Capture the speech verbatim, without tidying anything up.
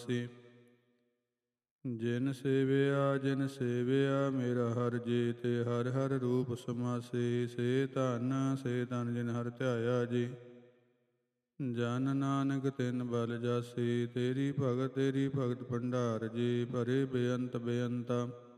ਸੀ। ਜਿਨ ਸੇਵਿਆ ਜਿਨ ਸੇਵਿਆ ਮੇਰਾ ਹਰਿ ਜੀ, ਤੇ ਹਰਿ ਹਰਿ ਰੂਪ ਸਮਾਸੀ। ਸੇ ਧਨ ਸੇ ਧਨ ਜਿਨ ਹਰਿ ਧਿਆਇਆ ਜੀ, ਜਨ ਨਾਨਕ ਤਿਨ ਬਲ ਜਾਸੀ। ਤੇਰੀ ਭਗਤ ਤੇਰੀ ਭਗਤ ਭੰਡਾਰ ਜੀ, ਭਰੇ ਬੇਅੰਤ ਬੇਅੰਤਾ।